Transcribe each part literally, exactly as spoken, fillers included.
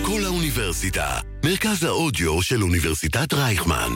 כל האוניברסיטה, מרכז האודיו של אוניברסיטת רייכמן.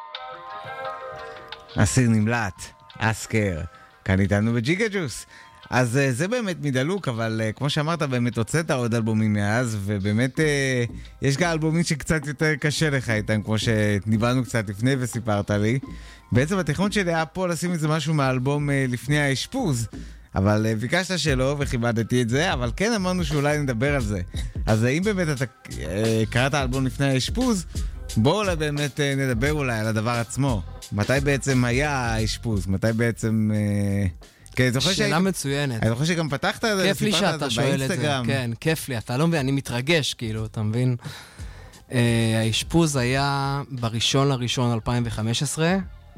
אסיר נמלט, אסקר, כאן איתנו בג'יגה ג'וס. אז זה באמת מדלוק, אבל כמו שאמרת, באמת הוצאת עוד אלבומים מאז, ובאמת יש גם אלבומים שקצת יותר קשה לך איתם, כמו שניבלנו קצת לפני וסיפרת לי. בעצם התכנון שלי היה פה לשים את זה משהו מהאלבום לפני האשפוז, אבל ביקשת שלא וכיבדתי את זה, אבל כן אמרנו שאולי נדבר על זה. אז אם באמת אתה קראת האלבום לפני האשפוז, בואו אולי באמת נדבר אולי על הדבר עצמו. מתי בעצם היה האשפוז? מתי בעצם... שאלה מצוינת. אני חושב שגם פתחת את זה, כיף לי שאתה שואל את זה, כן, כיף לי, אתה לא מבין, אני מתרגש, כאילו, אתה מבין? האשפוז היה בראשון לראשון אלפיים וחמש עשרה,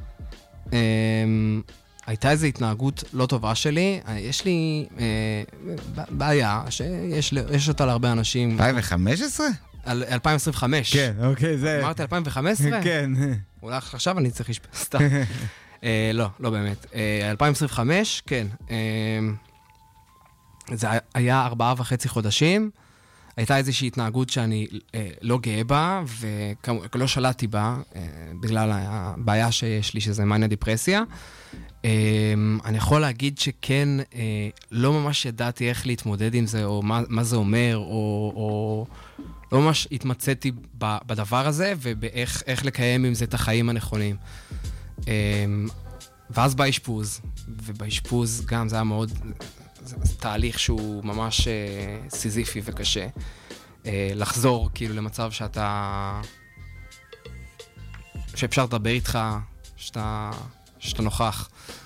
הייתה איזו התנהגות לא טובה שלי, יש לי בעיה, שיש אותה להרבה אנשים. אלפיים וחמש עשרה? אלפיים עשרים וחמש. כן, אוקיי, זה... אמרתי אלפיים וחמש עשרה? כן. אולי עכשיו אני צריך לשפט, סתם. לא, לא באמת. אלפיים עשרים וחמש, כן. זה היה ארבעה וחצי חודשים. הייתה איזושהי התנהגות שאני לא גאה בה, ולא שלטתי בה, בגלל הבעיה שיש לי, שזה מניה דיפרסיה. אני יכול להגיד שכן, לא ממש ידעתי איך להתמודד עם זה, או מה זה אומר, או... לא ממש התמצאתי בדבר הזה, ובאיך לקיים עם זה את החיים הנכונים. ואז באשפוז, ובאשפוז גם זה היה מאוד, זה תהליך שהוא ממש סיזיפי וקשה. לחזור כאילו למצב שאתה, שאפשר לדבר איתך, שאתה, שאתה נוכח.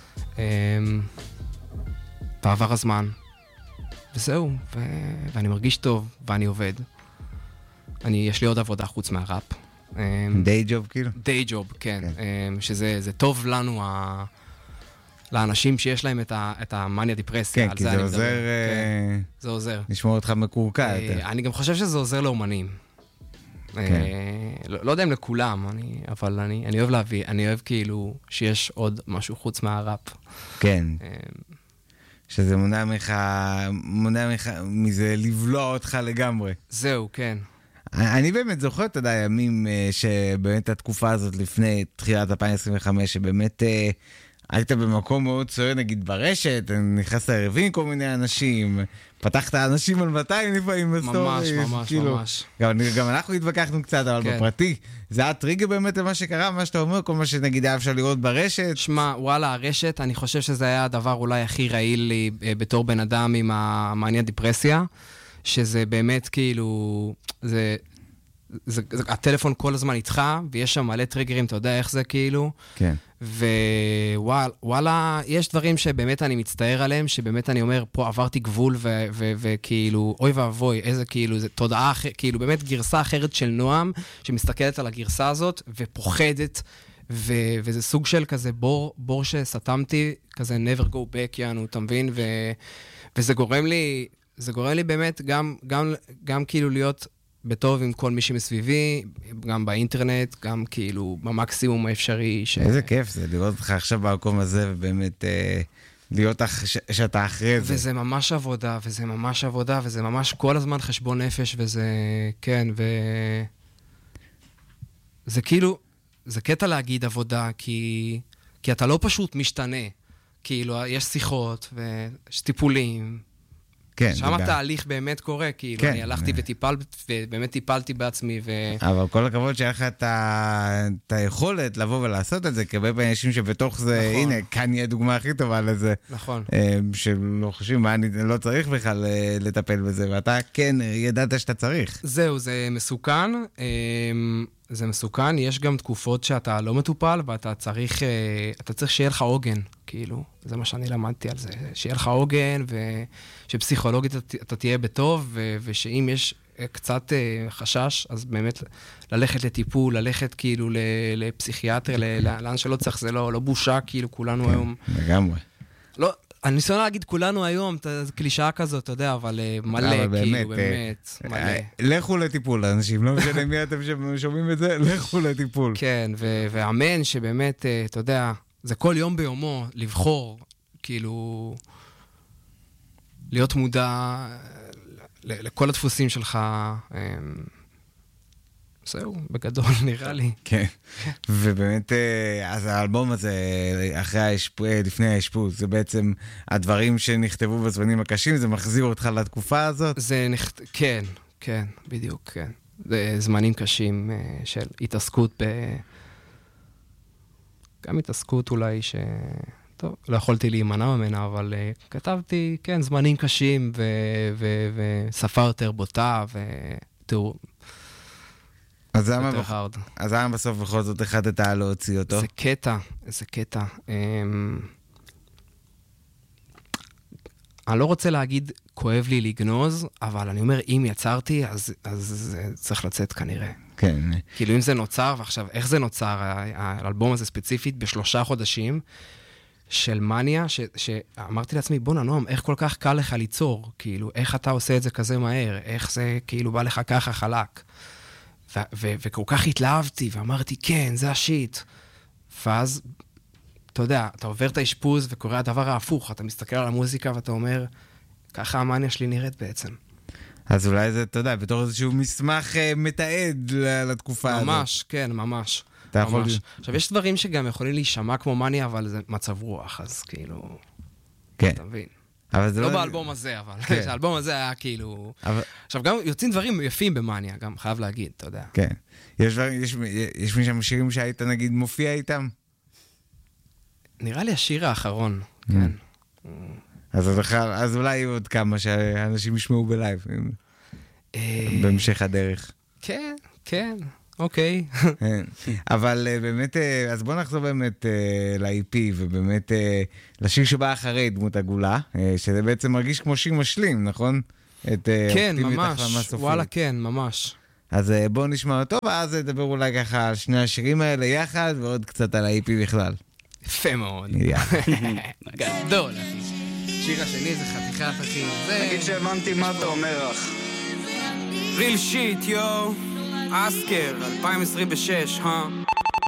ועבר הזמן. וזהו, ו... ואני מרגיש טוב, ואני עובד. אני, יש לי עוד עבודה חוץ מהראפ. דיי ג'וב כאילו? דיי ג'וב, כן. שזה זה טוב לנו, ה... לאנשים שיש להם את, ה... את המניה דיפרסיה. כן, כי זה, זה עוזר... כן, זה עוזר. לשמור אותך מקורקע יותר. אני גם חושב שזה עוזר לאומנים. כן. לא, לא יודע אם לכולם, אני, אבל אני, אני אוהב להביא, אני אוהב כאילו שיש עוד משהו חוץ מהראפ. כן. שזה מונע ממך, מונע ממך מזה לבלוע אותך לגמרי. זהו, כן. אני באמת זוכר, אתה יודע, ימים שבאמת התקופה הזאת לפני תחילת אלפיים עשרים וחמש, שבאמת היית במקום מאוד צוער, נגיד ברשת, נכנסת לערבים כל מיני אנשים, פתחת אנשים על מאתיים לפעמים בסטורי. ממש, ממש, כאילו, ממש. גם, גם אנחנו התווכחנו קצת, אבל כן. בפרטי, זה היה טריגר באמת למה שקרה, מה שאתה אומר, כל מה שנגיד היה אפשר לראות ברשת. שמה, וואלה, הרשת, אני חושב שזה היה הדבר אולי הכי רעיל לי בתור בן אדם עם המאניה דיפרסיה, שזה באמת כאילו, זה, זה, זה, הטלפון כל הזמן איתך, ויש שם מלא טריגרים, אתה יודע איך זה כאילו. כן. ווואלה, יש דברים שבאמת אני מצטער עליהם, שבאמת אני אומר, פה עברתי גבול, וכאילו, אוי ואבוי, איזה כאילו, זה תודעה, כאילו באמת גרסה אחרת של נועם, שמסתכלת על הגרסה הזאת, ופוחדת, וזה סוג של כזה בור, בור שסתמתי, כזה never go back, יענו, אתה מבין? וזה גורם לי, זה גורם לי באמת גם, גם, גם כאילו להיות בטוב עם כל מי שמסביבי, גם באינטרנט, גם כאילו במקסימום האפשרי. ש... איזה כיף זה, לראות אותך עכשיו במקום הזה, ובאמת אה, להיות אח... ש... שאתה אחרי זה. וזה ממש עבודה, וזה ממש עבודה, וזה ממש כל הזמן חשבון נפש, וזה, כן, ו... זה כאילו, זה קטע להגיד עבודה, כי, כי אתה לא פשוט משתנה. כאילו, יש שיחות, ויש טיפולים, כן, שם התהליך באמת קורה, כאילו, כן. אני הלכתי וטיפל, ובאמת טיפלתי בעצמי. ו... אבל כל הכבוד שהיה לך את היכולת לבוא ולעשות את זה, כי הרבה פעמים אנשים שבתוך זה, נכון. הנה, כאן יהיה דוגמה הכי טובה לזה. נכון. שלא חושבים מה, אני לא צריך בכלל לטפל בזה, ואתה כן ידעת שאתה צריך. זהו, זה מסוכן. זה מסוכן, יש גם תקופות שאתה לא מטופל, ואתה צריך, אתה צריך שיהיה לך עוגן, כאילו, זה מה שאני למדתי על זה, שיהיה לך עוגן, ושפסיכולוגית אתה תהיה בטוב, ו- ושאם יש קצת חשש, אז באמת ללכת לטיפול, ללכת כאילו לפסיכיאטר, לאן שלא צריך, זה לא, לא בושה, כאילו, כולנו היום... לגמרי. לא, אני ניסיון להגיד כולנו היום, זו קלישאה כזאת, אתה יודע, אבל מלא, כאילו, באמת, מלא. לכו לטיפול, אנשים, לא משנה מי אתם שומעים את זה, לכו לטיפול. כן, ואמן שבאמת, אתה יודע, זה כל יום ביומו, לבחור, כאילו, להיות מודע לכל הדפוסים שלך, זהו, בגדול נראה לי. כן, ובאמת, אז האלבום הזה, אחרי האשפוז, לפני האשפוז, זה בעצם הדברים שנכתבו בזמנים הקשים, זה מחזיר אותך לתקופה הזאת? זה נכת... כן, כן, בדיוק, כן. זה זמנים קשים של התעסקות ב... גם התעסקות אולי ש... טוב, לא יכולתי להימנע ממנה, אבל uh, כתבתי, כן, זמנים קשים ושפה יותר בוטה ותיאור... אז למה בסוף בכל זאת החלטת להוציא אותו? זה קטע, זה קטע. אני לא רוצה להגיד כואב לי לגנוז, אבל אני אומר, אם יצרתי, אז, אז זה צריך לצאת כנראה. כן. כאילו אם זה נוצר, ועכשיו, איך זה נוצר, האלבום הזה ספציפית, בשלושה חודשים של מניה, ש, שאמרתי לעצמי, בוא נועם, איך כל כך קל לך ליצור? כאילו, איך אתה עושה את זה כזה מהר? איך זה כאילו בא לך ככה חלק? ו- ו- וכל כך התלהבתי, ואמרתי, כן, זה השיט. ואז, אתה יודע, אתה עובר את האשפוז וקורא הדבר ההפוך, אתה מסתכל על המוזיקה ואתה אומר, ככה המניה שלי נראית בעצם. אז אולי זה, אתה יודע, בתור איזשהו מסמך אה, מתעד לתקופה הזאת. ממש, כן, ממש. אתה יכול... ממש. עכשיו, יש דברים שגם יכולים להישמע כמו מניה, אבל זה מצב רוח, אז כאילו... כן. אתה מבין. אבל זה לא לא... באלבום הזה, אבל... כן. האלבום הזה היה כאילו... אבל... עכשיו, גם יוצאים דברים יפים במניה, גם חייב להגיד, אתה יודע. כן. יש, יש, יש משם שירים שהיית, נגיד, מופיע איתם? נראה לי השיר האחרון, כן. אז, אז אולי יהיו עוד כמה שאנשים ישמעו בלייב, בהמשך הדרך. כן, כן, אוקיי. אבל באמת, אז בוא נחזור באמת ל-אי פי, ובאמת לשיר שבא אחרי דמות עגולה, שזה בעצם מרגיש כמו שיר משלים, נכון? כן, ממש, וואלה כן, ממש. אז בואו נשמע אותו, ואז נדבר אולי ככה על שני השירים האלה יחד, ועוד קצת על ה-אי פי בכלל. יפה מאוד. גדול. שיר השני זה חתיכת אחי. נגיד שהבנתי מה אתה אומר אח. ריל שיט יו, אסקר, אלפיים עשרים ושש, אה?